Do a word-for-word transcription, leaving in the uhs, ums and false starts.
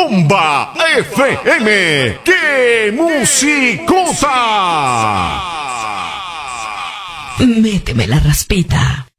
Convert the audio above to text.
Bomba F M. ¡Qué musicota! Méteme la raspita.